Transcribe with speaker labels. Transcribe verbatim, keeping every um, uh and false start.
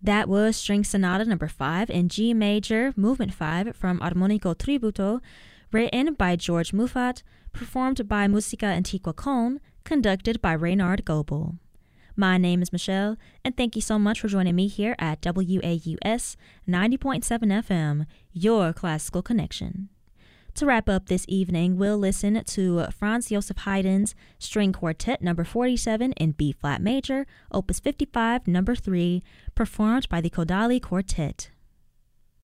Speaker 1: That was String Sonata number five in G major, movement five from Armonico Tributo, written by George Muffat, performed by Musica Antiqua Cone, conducted by Reynard Goebel. My name is Michelle, and thank you so much for joining me here at W A U S ninety point seven F M, your classical connection. To wrap up this evening, we'll listen to Franz Joseph Haydn's String Quartet number forty-seven in B-flat major, opus fifty-five, number three, performed by the Kodály Quartet.